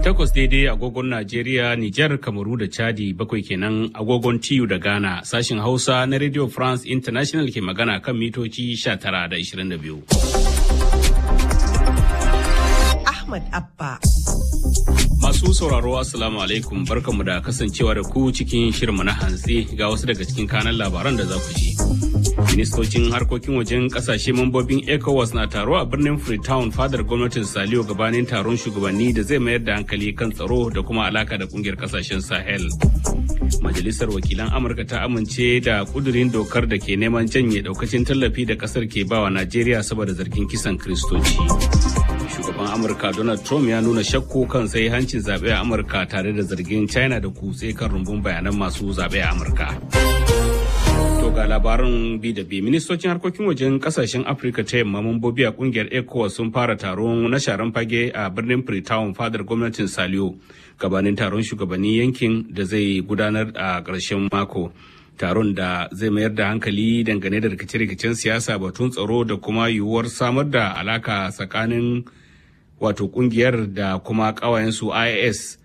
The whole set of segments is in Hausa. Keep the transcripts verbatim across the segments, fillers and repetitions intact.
Takwas daidai agogon Najeriya, Nijar, Kamaru da Chadi, bakwai kenan agogon T U da Ghana. Sashin Hausa na Radio France International ke magana kan mitoci sha tara da ishirin da biyu. Ahmad Abba. Masu sauraro Assalamu alaikum, barkanmu da kasancewa da ku cikin shirinmu na hantsi ga wasu daga cikin kanan labaran da za ku ji. Ministocin harkokin wajen kasashe mambobin ECOWAS na taro a birnin Freetown fadar gwamnatin Saliyo gabanin taron shugabanni da zai mayar da hankali kan tsaro da kuma alaka da kungiyar kasashen Sahel. Majalisar wakilan Amurka ta amince da kudurin dokar da ke neman janye daukacin tallafi da kasar ke bawa Najeriya saboda zargin kisan Kiristoci. Shugaban Amurka Donald Trump ya nuna shakku kan sai hancin zaɓe a Amurka tare da zargin China da kutse kan rumbun bayanan masu zaɓe a Amurka. To ga labarin bi da bi, ministocin harkokin wajen kasashen Afirka ta yamma mambobi a kungiyar ECOWAS sun fara taron na sharan fage a birnin Freetown fadar gwamnatin Saliyo gabanin taron shugabannin yankin da zai gudanar a ƙarshen mako. Taron da zai mayar da hankali dangane da rikice-rikicen siyasa, batun tsaro da kuma yiwuwar samar da alaka tsakanin wato kungiyar da kuma ƙawayensu I A S.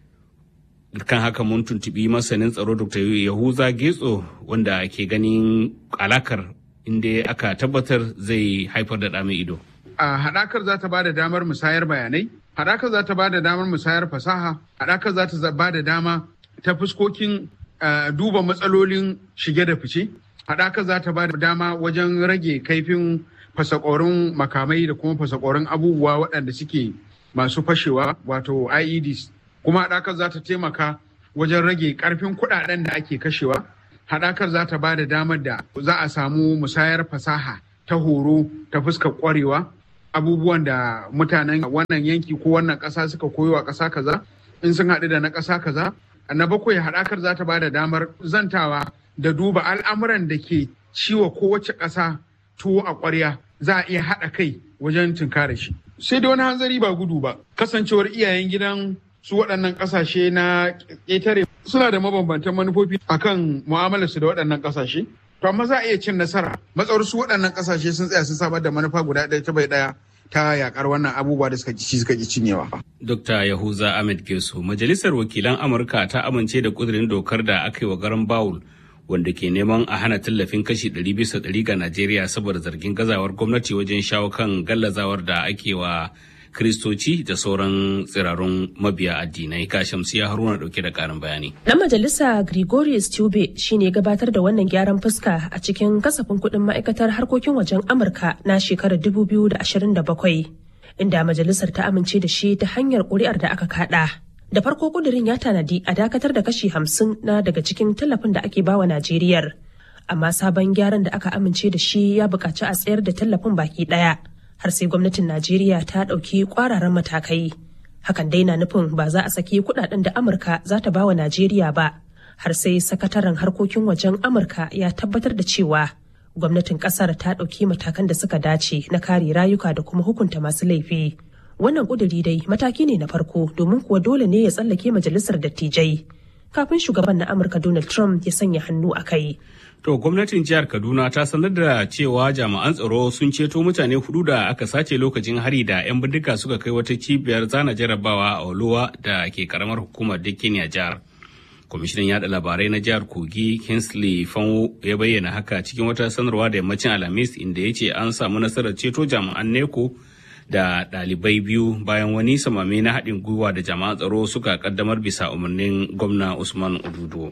Kan haka mun tuntubi masanin tsaro Doctor Yahuza Getso wanda ke ganin alakar inda aka tabbatar zai haifar da ɗame ido. A haɗakar za ta ba da damar musayar bayanai, haɗakar za ta ba da damar musayar fasaha, haɗakar za ta ba da dama ta fuskokin Uh, duba matsalolin shige da fice. Haɗaka za ta ba da dama wajen rage kaifin fasakorin makamai da kuma fasakorin abubuwa waɗanda suke masu fashewa wato I E Ds. Kuma haɗakar za ta taimaka wajen rage ƙarfin kuɗaɗen da ake kashewa. Haɗakar za ta ba da damar da za a samu musayar fasaha ta horo ta fuskar ƙwarewa, abubuwan da mutanen wannan yanki ko wannan ƙasa suka koyo a ƙasa kaza in sun haɗu da na ƙasa kaza. Na bakwai, haɗakar za ta ba da damar zantawa da duba al'amuran da ke ciwa kowace ƙasa tuwo a ƙwarya, za a iya haɗa kai wajen tunkare shi. Sai da wani hanzari ba gudu ba, kasancewar iyayen gidan su waɗannan ƙasashe na ƙetare suna da mabambantan manufofi akan mu'amalarsu da waɗannan ƙasashe. To amma za a iya cin nasara matsawar su waɗannan ƙasashe sun tsaya sun samar da manufa guda ɗaya ta bai ɗaya ta yakar wannan abubuwa da suka ci suka ki cinyewa. Dokta Yahuza Ahmed Geso, Majalisar Wakilan Amurka ta amince da kudirin dokar da aka yi wa garan Bawul wanda ke neman a hana tallafin kashi ɗari bisa ɗari ga Najeriya saboda zargin gazawar gwamnati wajen shawo kan gallazawar da ake wa Kiristoci da sauran tsirarun mabiya addinai. Ka Shamsiya Haruna dauke da karin bayani. Dan majalisa Gregorius Tube shine gabatar da wannan gyaran fuska a cikin kasafin kuɗin ma'aikatar harkokin wajen Amurka na shekarar dubu biyu da ashirin da bakwai, inda majalisar ta amince da shi ta hanyar ƙuri'ar da aka kaɗa. Da farko kudirin ya tanadi a dakatar da kashi hamsin na daga cikin tallafin da ake bawa Najeriyar. Amma sabon gyaran da aka amince da shi ya buƙaci a tsayar da tallafin baki ɗaya. Har sai gwamnatin Najeriya ta ɗauki ƙwararan matakai. Hakan dai na nufin ba za a saki kuɗaɗen da Amurka za ta bawa Najeriya ba, har sai sakataren harkokin wajen Amurka ya tabbatar da cewa gwamnatin ƙasar ta ɗauki matakan da suka dace na kare rayuka da kuma hukunta masu laifi. Wannan ƙuduri dai mataki ne na farko domin kuwa dole ne ya tsallake majalisar dattijai kafin shugaban na Amurka Donald Trump ya sanya hannu a kai. To gwamnatin jihar Kaduna ta sanar da cewa jami'an tsaro sun ceto mutane hudu da aka sace lokacin hari da 'yan bindiga suka kai wata cibiyar zana jarabawa a Oluwa da ke karamar hukumar Dikini a jihar. Kwamishinan yada labarai na jihar Kogi Kingsley Fanwo ya bayyana haka cikin wata sanarwa da yammacin Alhamis, inda ya ce an samu nasarar ceto jami'an Neko da ɗalibai biyu bayan wani samame na haɗin gwiwa da jami'an tsaro suka kaddamar bisa umarnin gwamna Usman Odudo.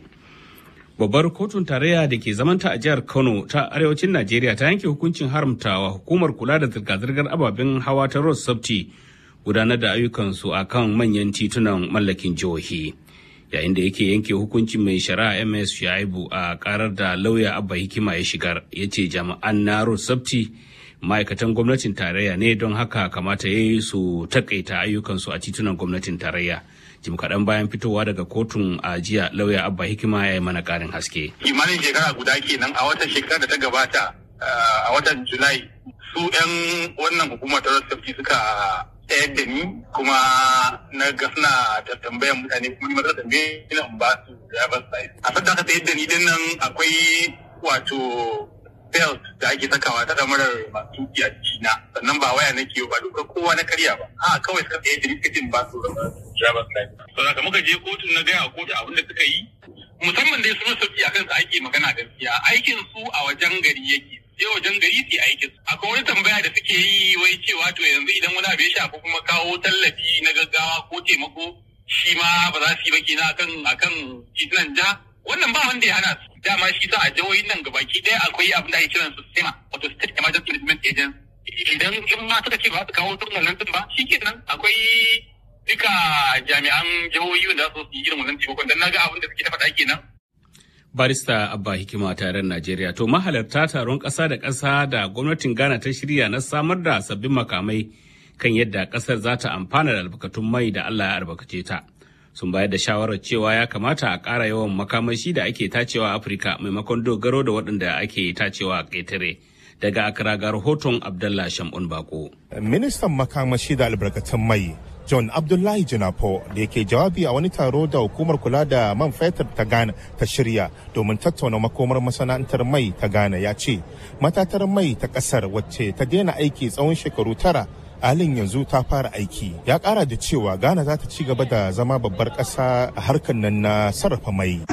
Babbar kotun tarayya da ke zamanta a jihar Kano ta arewacin Najeriya ta yanke hukuncin haramtawa hukumar kula da zirga-zirgar ababen hawa ta Road Safety gudanar da ayyukansu a kan manyan titunan mallakin jihohi. Yayin da yake yanke hukuncin mai shari'a M S Shuaibu a karar da lauya Abba Hikima ya shigar, ya ce jami'an na Road Safety ma'aikatan gwamnatin tarayya ne, don haka kamata ya yi su takaita ayyukansu a titunan gwamnatin tarayya. Jim kaɗan bayan fitowa daga kotun a jiya, lauya Abba Hikima ya yi mana ƙarin haske. Kimanin shekara guda kenan a watan shekara da ta gabata a watan Julai, su 'yan wannan hukumar ta Road Safety suka tsayar da ni kuma na ga suna tambayan mutane kuma ni maza tambaye ina in ba su driver's license. A sadda aka tsayar da ni din nan akwai wato belt da ake sakawa ta damarar masu tuki a jikina, sannan ba waya nake ba dokar kowa na karya ba. A kawai suka tsaye da ni suka ce ba su driver's license. Saboda muka je kotu na gaya kotu abin da suka yi musamman dai su sauki a kansu ake magana gaskiya aikin su a wajen gari yake sai wajen gari su aikin su. Akwai wani tambaya da suke yi wai cewa to yanzu idan wani abu ya shafi kuma kawo tallafi na gaggawa ko taimako shi ma ba za su yi ba kenan akan akan titunan ja wannan ba wanda ya hana su. Dama shi sa a jihohin nan gabaki ɗaya akwai abin da ake kiran su SEMA wato State Emergency Management Agency. Idan in ma suka ce ba su kawo tun wannan tun ba shi kenan akwai duka jami'an jihohi da su yi irin wannan taimakon dan naga abin da suke ta faɗa kenan. Barista Abba Hikima taron Najeriya to mahalarta taron ƙasa da ƙasa da gwamnatin Ghana ta shirya na samar da sabbin makamai kan yadda ƙasar za ta amfana da albarkatun mai da Allah ya albarkace ta. Sun bayar da shawarar cewa ya kamata a ƙara yawan makamashi da ake tacewa a Afirka maimakon dogaro da waɗanda ake tacewa a ƙetare. Daga Accra ga rahoton Abdullah Shamun Bako. Ministan makamashi da albarkatun mai John Abdullahi Jinapo da yake jawabi a wani taro da hukumar kula da man fetur ta Ghana ta shirya domin tattauna makomar masana'antar mai ta Ghana ya ce matatar mai ta kasar wacce ta daina aiki tsawon shekaru tara halin yanzu ta fara aiki. Ya kara da cewa Ghana za ta ci gaba da zama babbar kasa a harkar nan na sarrafa mai.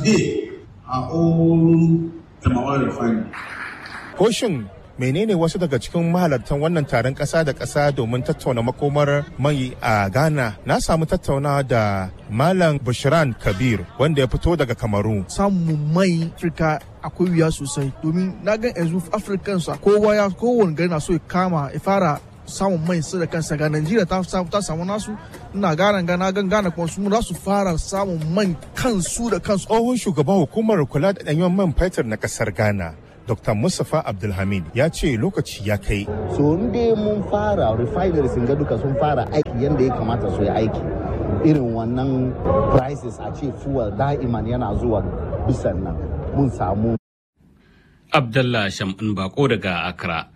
Koshin menene wasu daga cikin mahalartan wannan taron ƙasa da ƙasa domin tattauna makomar mai a Ghana? Na samu tattaunawa da Malam Bushran Kabir wanda ya fito daga Kamaru. Samun mai Afirka akwai wuya sosai domin na ga yanzu Africans kowa ya kowane gari na so ya kama ya fara samun mai su da kansa. Ga Najeriya ta ta samu nasu, ina gana gana gan gana kuma su za su fara samun man kansu da kansu. Tsohon shugaban hukumar kula da ɗanyen man fetur na ƙasar Ghana Dokta Mustapha Abdulhamid ya ce lokaci ya kai. So inda mun fara refineries ga duka sun fara aiki yadda ya kamata su yi aiki. Irin wannan prices a ce fuel da'iman yana zuwa bisan nan mun samu. Abdullah Shamun Bako daga Accra.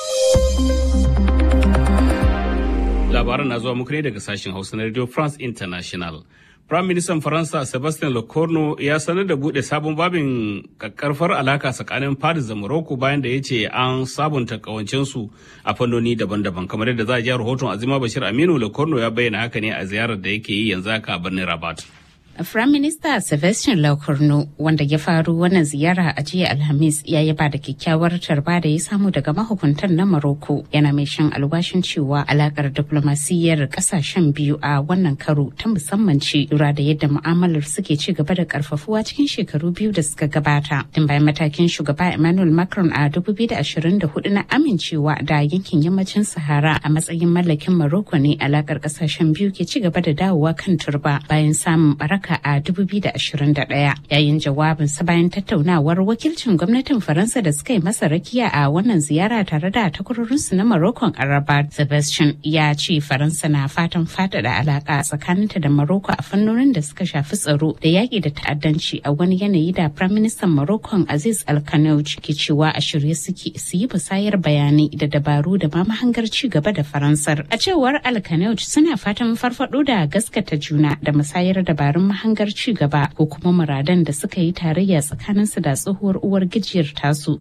Labaran na zuwa muku ne daga sashen Hausa na Radio France International. Prime Minister Faransa Sebastien Lecornu ya sanar da bude sabon babin kakkarfar alaka tsakanin Paris da Morocco bayan da ya ce an sabunta kawancensu a fannoni daban-daban. Kamar yadda za a ji rahoton Azima Bashir Aminu, Lecornu ya bayyana haka ne a ziyarar da yake yi yanzu haka a birnin Rabat. Prime Minister Sebastien Lecornu wanda ya faru wannan ziyara a jiya Alhamis ya yaba da kyakkyawar tarba da ya samu daga mahukuntan na Morocco, yana mai shan alwashin cewa alakar diplomasiyyar kasashen biyu a wannan karo ta musamman ce lura da yadda mu'amalar suke ci gaba da karfafuwa cikin shekaru biyu da suka gabata. Tun bayan matakin shugaba Emmanuel Macron a dubu biyu da ashirin da hudu na amincewa da yankin yammacin Sahara a matsayin mallakin Morocco ne alakar kasashen biyu ke ci gaba da dawowa kan turba bayan samun baraka a dubu biyu da ashirin da ɗaya. Yayin jawabinsa bayan tattaunawar wakilcin gwamnatin Faransa da suka yi masa rakiya a wannan ziyara tare da takwarorinsu na Morocco a Rabat, Sebastian ya ce Faransa na fatan faɗaɗa alaƙa tsakaninta da Morocco a fannonin da suka shafi tsaro da yaƙi da ta'addanci a wani yanayi da Prime Minister Morocco Aziz Al-Khanouch ke cewa a shirye suke su yi musayar bayanai da dabaru da ma mahangar ci gaba da Faransar. A cewar Al-Khanouch suna fatan farfaɗo da gaskata juna da musayar dabarun hangar ci gaba ko kuma muradan da suka yi tarayya tsakaninsu da tsohuwar uwar gijiyar tasu.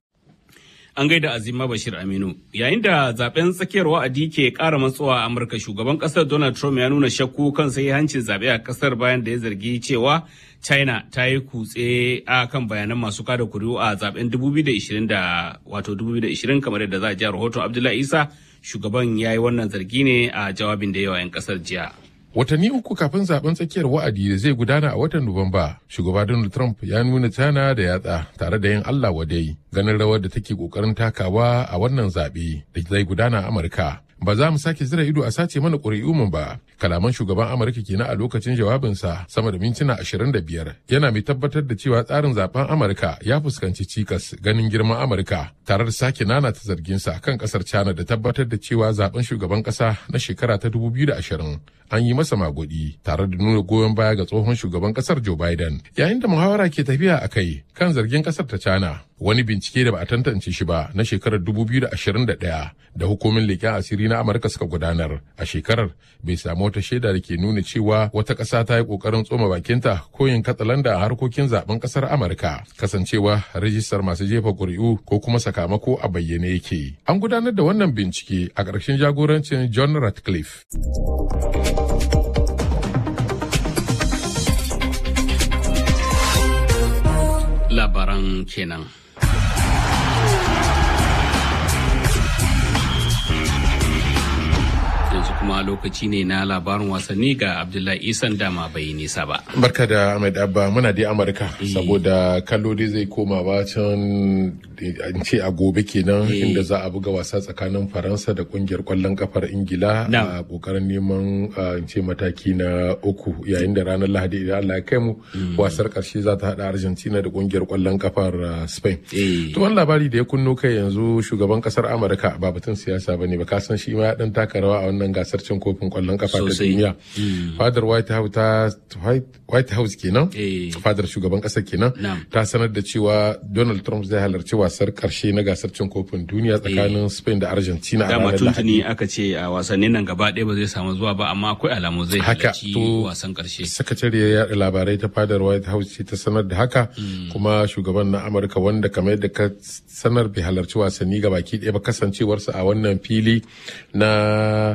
An gaida Azima Bashir Aminu. Yayin da zaben tsakiyar wa'adi ke ƙara matsowa a Amurka, shugaban ƙasar Donald Trump ya nuna shakku kan hancin zaɓe a ƙasar bayan da ya zargi cewa China ta yi kutse a kan bayanan masu kada kuri'u a zaben dubu biyu da ishirin da wato dubu biyu da ishirin kamar yadda za a ji rahoton Abdullahi Isa. Shugaban ya yi wannan zargi ne a jawabin da yawa 'yan ƙasar jiya. Watanni uku kafin zaben tsakiyar wa'adi da zai gudana a watan Nuwamba, shugaba Donald Trump ya nuna China da yatsa tare da yin Allah wadai ganin rawar da take kokarin takawa a wannan zaɓe da zai gudana a Amurka. Ba za mu sake zira ido a sace mana ƙuri'u ba. Kalaman shugaban Amurka kenan a lokacin jawabinsa sama da mintuna ashirin da biyar, yana mai tabbatar da cewa tsarin zaben Amurka ya fuskanci cikas ganin girman Amurka, tare da sake nanata zarginsa kan kasar China da tabbatar da cewa zaben shugaban kasa na shekara ta dubu biyu da ashirin an yi masa magudi, tare da nuna goyon baya ga tsohon shugaban kasar Joe Biden. Yayin da muhawara ke tafiya a kai kan zargin kasar ta China, wani bincike da ba a tantance shi ba na shekarar dubu biyu da ashirin da ɗaya da hukumin leƙen asiri na Amurka suka gudanar a shekarar bai samu wata shaida da ke nuna cewa wata ƙasa ta yi ƙoƙarin tsoma bakinta ko yin katsalanda a harkokin zaben ƙasar Amurka, kasancewa rajistar masu jefa ƙuri'u ko kuma sakamako a bayyane yake. An gudanar da wannan bincike a ƙarshen jagorancin John Ratcliffe. Wannan kenan. Yanzu kuma lokaci ne na labarin wasanni ga Abdullahi Isan dama bai nisa ba. Barka da Ahmed Abba, muna dai Amurka saboda kallo dai zai koma ba can in ce a gobe kenan inda za a buga wasa tsakanin Faransa da kungiyar kwallon kafar Ingila a kokarin neman in ce mataki na uku, yayin da ranar Lahadi idan Allah ya kai mu wasar karshe za ta hada Argentina da kungiyar kwallon kafar Spain. To wani labari da ya kunno kai yanzu, shugaban kasar Amurka ba batun siyasa bane ba, ka san shi ma ya dan taka rawa a wannan gasar cin kofin kwallon kafa ta duniya. Fadar White House ta White House kenan, fadar shugaban kasar kenan ta sanar da cewa Donald Trump zai halarci wasar karshe na gasar cin kofin duniya tsakanin Spain da Argentina a ranar Lahadi. Dama tuntuni aka ce a wasannin nan gaba ɗaya ba zai samu zuwa ba, amma akwai alamu zai halarci wasan karshe. Sakatariyar yaɗa labarai ta fadar White House ce ta sanar da haka, kuma shugaban na Amurka wanda kamar yadda ka sanar bai halarci wasanni gabaki ɗaya ba, kasancewarsa a wannan fili na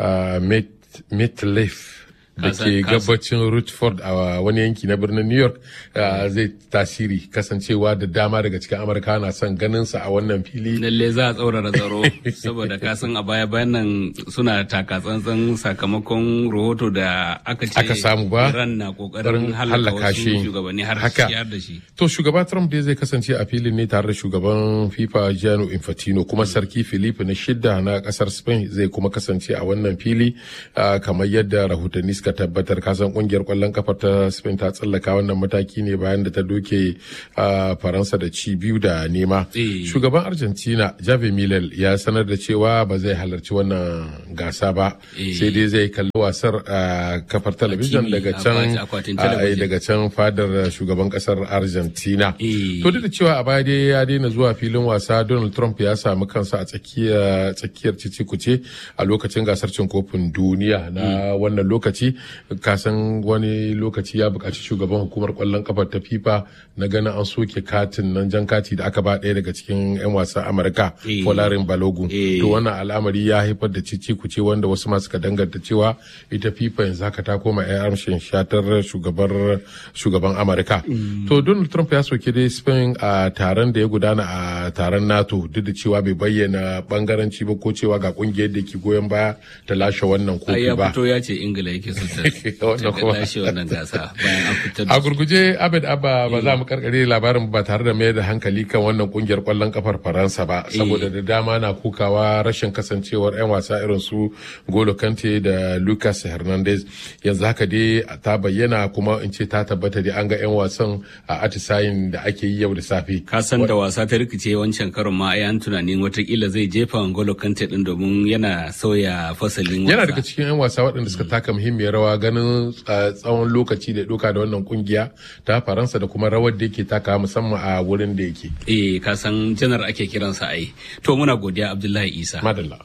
MetLife da ke gabacin Rutherford a wani yanki na birnin New York zai tasiri, kasancewa da dama daga cikin Amurka na son ganin sa a wannan fili. Lalle za a tsaurara tsaro saboda kasan a baya bayan nan suna taka tsantsan sakamakon rahoto da aka ce aka samu ba Iran na kokarin halaka shi shugabanni har ciyar da shi. To shugaba Trump dai zai kasance a filin ne tare da shugaban FIFA Gianni Infantino, kuma sarki Felipe na shidda na kasar Spain zai kuma kasance a wannan fili kamar yadda rahotanni suka tabbatar. Kasan kungiyar kwallon kafa ta Spain ta tsallaka wannan mataki ne bayan da ta doke Faransa da ci biyu da nema. Shugaban Argentina Javier Milei ya sanar da cewa ba zai halarci wannan gasa ba, sai dai zai kalli wasar kafar talabijin daga can daga can fadar shugaban kasar Argentina. To duk da cewa a baya dai ya daina zuwa filin wasa, Donald Trump ya samu kansa a tsakiyar tsakiyar cicikuce a lokacin gasar cin kofin duniya na wannan lokaci. Kasan wani lokaci ya buƙaci shugaban hukumar kwallon kafar ta FIFA na ganin an soke katin nan, jan kati da aka ba ɗaya daga cikin 'yan wasan Amurka, Folarin Balogun. To wannan al'amari ya haifar da cicikuce wanda wasu masu ka danganta cewa ita FIFA yanzu haka ta koma 'yan amshin shatar shugabar shugaban Amurka. To Donald Trump ya soke dai Spain a taron da ya gudana a taron NATO, duk da cewa bai bayyana bangaranci ba ko cewa ga kungiyar da ke goyon baya ta lashe wannan kofi ba. Ya fito ya ce Ingila yake so ta lashe wannan gasa bayan an fitar da a gurguje. Abed Abba, ba za mu karkare labarin ba tare da mayar da hankali kan wannan kungiyar kwallon kafar Faransa ba, saboda da dama na kukawa rashin kasancewar 'yan wasa irin su Golo Kante da Lucas Hernandez. Yanzu haka dai ta bayyana, kuma in ce ta tabbata dai an ga 'yan wasan a atisayin da ake yi yau da safe. Ka san da wasa ta rikice wancan karon ma ai an tunanin watakila zai jefa Golo Kante din domin yana sauya fasalin wasa. Yana daga cikin 'yan wasa waɗanda suka taka muhimmiyar rawa ganin tsawon lokaci da doka da wannan kungiya ta Faransa da kuma rawar da yake taka musamman a wurin da yake. Eh, ka san janar ake kiransa ai. To muna godiya Abdullahi Isa. Madalla.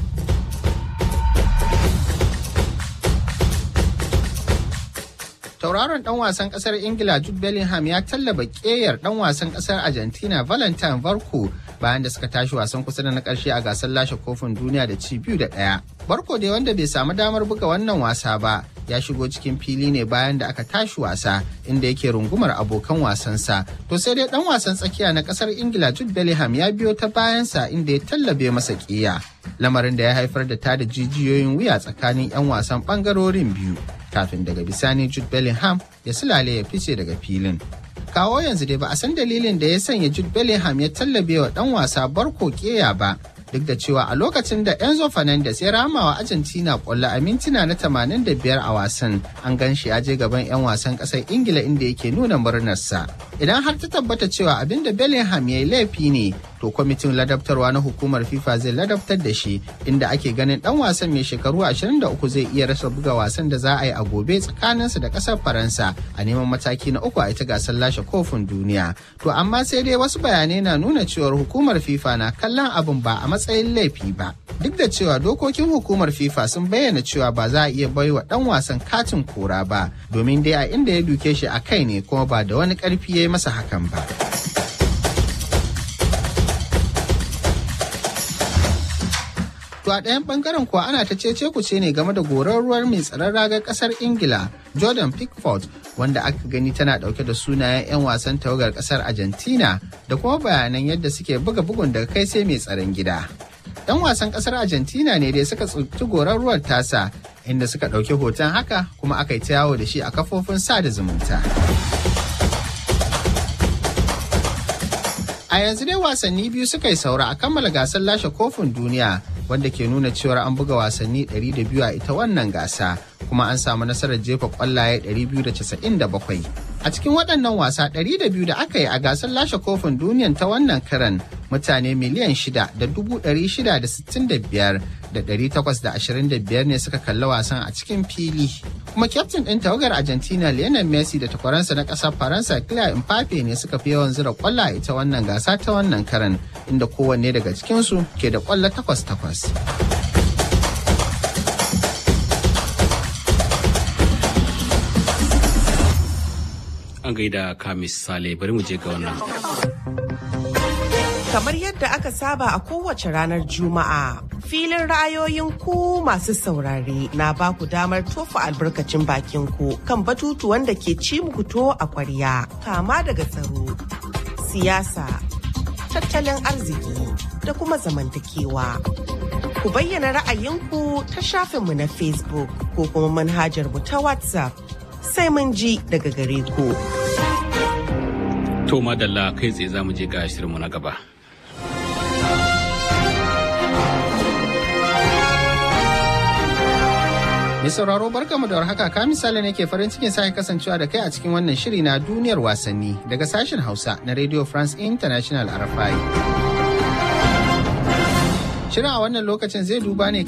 Tauraron dan wasan kasar Ingila Jude Bellingham ya tallaba keyar dan wasan kasar Argentina Valentin Barco bayan da suka tashi wasan kusa da na karshe a gasar lashe kofin duniya da ci biyu da ɗaya. Barco dai, wanda bai samu damar buga wannan wasa ba, ya shigo cikin fili ne bayan da aka tashi wasa, inda yake rungumar abokan wasansa. To sai dai dan wasan tsakiya na kasar Ingila Jude Bellingham ya biyo ta bayansa inda ya tallabe masa kiya, lamarin da ya haifar da tada jijiyoyin wuya tsakanin 'yan wasan bangarorin biyu, kafin daga bisani Jude Bellingham ya sulale ya fice daga filin. Kawo yanzu dai ba a san dalilin da ya sanya Jude Bellingham ya tallabe wa dan wasa Barco keya ba, duk da cewa a lokacin da Enzo Fernandez ya rama wa Argentina kwallo a mintuna na tamanin da biyar a wasan, an gan shi ya je gaban 'yan wasan ƙasar Ingila inda yake nuna murnarsa. Idan har ta tabbata cewa abin da Bellingham ya yi laifi ne, to kwamitin ladabtarwa na hukumar FIFA zai ladabtar da shi, inda ake ganin dan wasan mai shekaru ashirin da uku zai iya rasa buga wasan da za a yi a gobe tsakaninsa da ƙasar Faransa a neman mataki na uku a ita gasar lashe kofin duniya. To amma sai dai wasu bayanai na nuna cewar hukumar FIFA na kallon abin ba a matsayin laifi ba, duk da cewa dokokin hukumar FIFA sun bayyana cewa ba za a iya baiwa dan wasan katin kora ba, domin dai a inda ya duke shi a kai ne, kuma ba da wani karfi ya yi masa hakan ba. To a ɗayan ɓangaren kuwa ana ta cece kuce ne game da gorar ruwar mai tsaron ragar ƙasar Ingila Jordan Pickford wanda aka gani tana ɗauke da sunayen 'yan wasan tawagar ƙasar Argentina da kuma bayanan yadda suke buga bugun daga kai sai mai tsaron gida. 'Yan wasan ƙasar Argentina ne dai suka tsinci gorar ruwar tasa inda suka ɗauki hoton haka kuma aka yi ta yawo da shi a kafofin sada zumunta. A yanzu dai wasanni biyu suka yi saura a kammala gasar lashe kofin duniya wanda ke nuna cewar an buga wasanni ɗari da biyu a ita wannan gasa kuma an samu nasarar jefa kwallaye ɗari biyu da casa'in da bakwai. A cikin waɗannan wasa ɗari da biyu da aka yi a gasar lashe kofin duniyan ta wannan karan mutane miliyan shida da dubu ɗari shida da sittin da biyar da ɗari takwas da ashirin da biyar ne suka kalli wasan a cikin fili. Kuma kyaftin ɗin tawagar Argentina Lionel Messi da takwaransa na ƙasar Faransa Kylian Mbappe ne suka fi yawan zira kwalla ita wannan gasa ta wannan karan inda kowanne daga cikinsu ke da kwallo takwas takwas. An gaida Kamis Sale bari mu je ga wannan. Kamar yadda aka saba a kowace ranar Juma'a, filin ra'ayoyin ku masu saurare na ba ku damar tofa albarkacin bakin ku kan batutuwan da ke ci muku to a kwarya, kama daga tsaro, siyasa, tattalin arziki da kuma zamantakewa. Ku bayyana ra'ayinku ta shafinmu na Facebook ko kuma manhajar mu ta WhatsApp. Sai mun ji daga gare ku. To madalla kai tsaye za mu je ga shirinmu na gaba. Mai sauraro barkamu da warhaka ka misali ne ke farin cikin sake kasancewa da kai a cikin wannan shiri na duniyar wasanni daga sashen Hausa na Radio France International R F I. Shirin a wannan lokacin zai duba ne